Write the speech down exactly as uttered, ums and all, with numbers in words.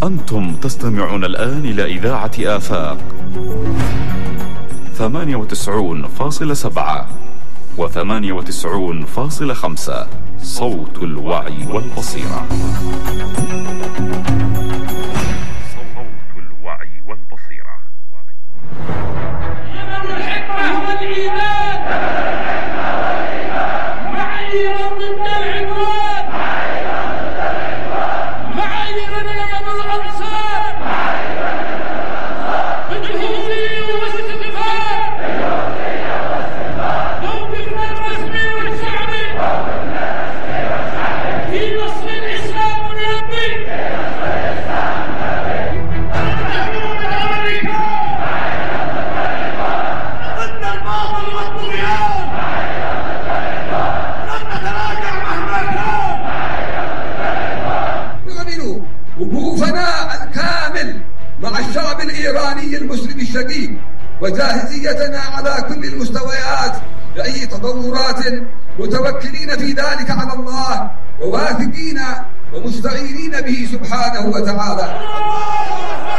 أنتم تستمعون الآن إلى إذاعة آفاق ثمانية وتسعون فاصلة سبعة وثمانية وتسعون فاصلة خمسة، صوت الوعي والبصيرة. صوت الوعي والبصيرة. يمن الحكمة والإيمان معايير ضد العدوان، معايير من الأنصار بالجهوزية والاستخفاف، موقفنا الرسمي والشعبي في نصر الإسلام النبي. نحن أمريكا ضد الباطل والطغيان، لن نتراجع مهما كان. نعلن وقوفنا الكامل مع الشعب الإيراني المسلم الشقيق وجاهزيتنا على كل المستويات لأي تطورات، متوكلين في ذلك على الله وواثقين ومستعينين به سبحانه وتعالى.